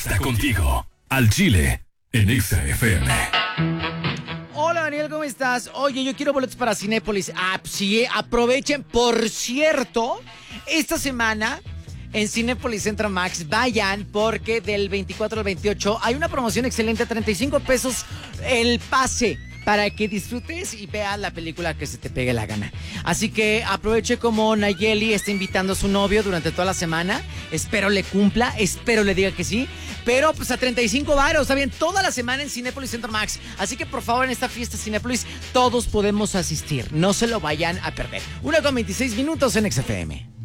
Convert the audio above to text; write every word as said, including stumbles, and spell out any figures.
está contigo. Al Chile, en Exa F M. Hola Daniel, ¿cómo estás? Oye, yo quiero boletos para Cinépolis. Ah, sí, aprovechen. Por cierto, esta semana en Cinépolis Centro Max, vayan porque del veinticuatro al veintiocho hay una promoción excelente, treinta y cinco pesos el pase, para que disfrutes y veas la película que se te pegue la gana. Así que aproveche como Nayeli está invitando a su novio durante toda la semana. Espero le cumpla, espero le diga que sí. Pero pues a treinta y cinco varos, está bien, toda la semana en Cinépolis Centro Max. Así que por favor en esta fiesta Cinépolis todos podemos asistir. No se lo vayan a perder. Una con veintiséis minutos en X F M.